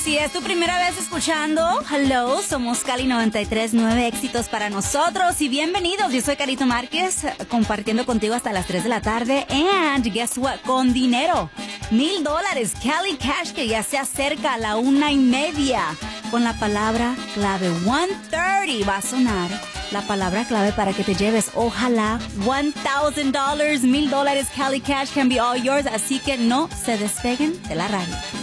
Si es tu primera vez escuchando, hello, somos Cali 93.9, éxitos para nosotros y bienvenidos. Yo soy Carito Márquez, compartiendo contigo hasta las 3 de la tarde. And guess what? Con dinero, $1,000, Cali Cash, que ya se acerca a la 1:30. Con la palabra clave 1:30 va a sonar la palabra clave para que te lleves, ojalá, $1,000, $1,000, Cali Cash can be all yours. Así que no se despeguen de la radio.